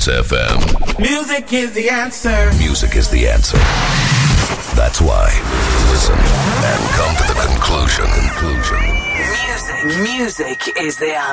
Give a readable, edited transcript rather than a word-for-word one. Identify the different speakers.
Speaker 1: Hits FM.
Speaker 2: Music is the answer.
Speaker 1: Music is the answer. That's why. Listen and come to the conclusion.
Speaker 3: Music is the answer.